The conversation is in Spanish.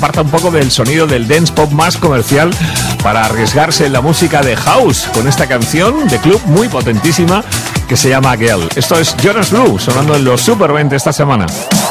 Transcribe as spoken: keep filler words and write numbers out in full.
aparta un poco del sonido del dance pop más comercial para arriesgarse en la música de house con esta canción de club muy potentísima que se llama Girl. Esto es Jonas Blue sonando en los Super veinte esta semana.